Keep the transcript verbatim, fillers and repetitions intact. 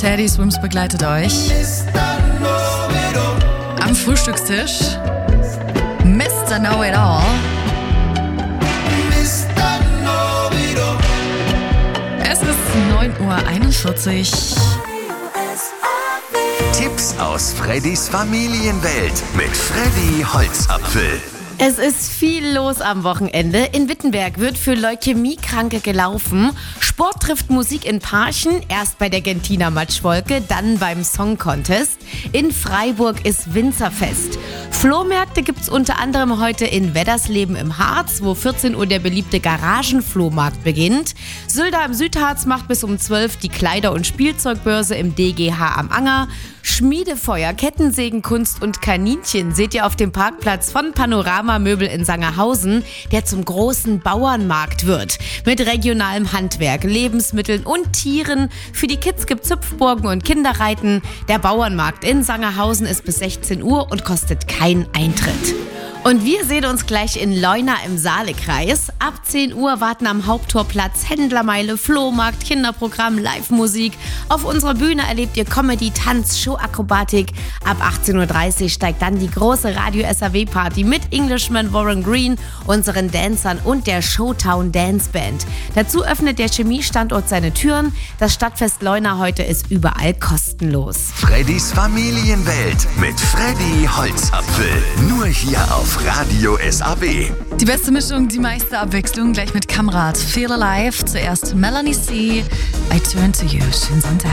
Teddy Swims begleitet euch. Am Frühstückstisch Mister Know It All. Es ist neun Uhr einundvierzig. Tipps aus Freddys Familienwelt mit Freddy Holzapfel. Es ist viel los am Wochenende. In Wittenberg wird für Leukämiekranke gelaufen. Sport trifft Musik in Parchen. Erst bei der Gentiner Matschwolke, dann beim Song Contest. In Freiburg ist Winzerfest. Flohmärkte gibt's unter anderem heute in Weddersleben im Harz, wo vierzehn Uhr der beliebte Garagenflohmarkt beginnt. Sülda im Südharz macht bis um zwölf die Kleider- und Spielzeugbörse im D G H am Anger. Schmiedefeuer, Kettensägen, Kunst und Kaninchen seht ihr auf dem Parkplatz von Panorama Möbel in Sangerhausen, der zum großen Bauernmarkt wird. Mit regionalem Handwerk, Lebensmitteln und Tieren. Für die Kids gibt's Hüpfburgen und Kinderreiten. Der Bauernmarkt in Sangerhausen ist bis sechzehn Uhr und kostet keinen Eintritt. Und wir sehen uns gleich in Leuna im Saalekreis. Ab zehn Uhr warten am Haupttorplatz Händlermeile, Flohmarkt, Kinderprogramm, Live-Musik. Auf unserer Bühne erlebt ihr Comedy, Tanz, Show-Akrobatik. Ab achtzehn Uhr dreißig steigt dann die große Radio-S A W-Party mit Englishman Warren Green, unseren Dancern und der Showtown Dance Band. Dazu öffnet der Chemiestandort seine Türen. Das Stadtfest Leuna heute ist überall kostenlos. Freddys Familienwelt mit Freddy Holzapfel. Nur hier auf Radio S A W. Die beste Mischung, die meiste Abwechslung, gleich mit Kamrat. Feel Alive, zuerst Melanie C. I Turn to You. Schönen Sonntag.